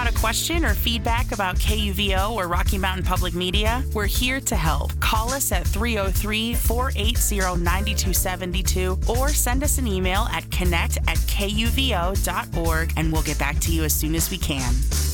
got a question or feedback about KUVO or Rocky Mountain Public Media? We're here to help. Call us at 303-480-9272 or send us an email at connect@kuvo.org and we'll get back to you as soon as we can.